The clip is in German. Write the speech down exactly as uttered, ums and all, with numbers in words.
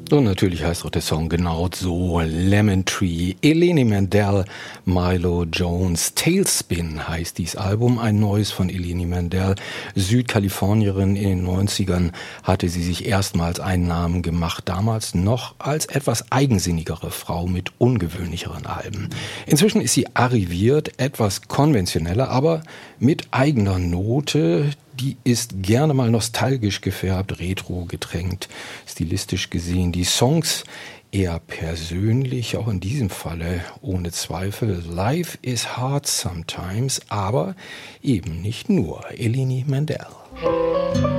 Und natürlich heißt auch der Song genau so, Lemon Tree. Eleni Mandel, Milo Jones, Tailspin heißt dieses Album, ein neues von Eleni Mandel. Südkalifornierin in den neunzigern hatte sie sich erstmals einen Namen gemacht, damals noch als etwas eigensinnigere Frau mit ungewöhnlicheren Alben. Inzwischen ist sie arriviert, etwas konventioneller, aber mit eigener Note. Die ist gerne mal nostalgisch gefärbt, retro getränkt, stilistisch gesehen. Die Songs eher persönlich, auch in diesem Falle ohne Zweifel. Life is hard sometimes, aber eben nicht nur. Eleni Mandel.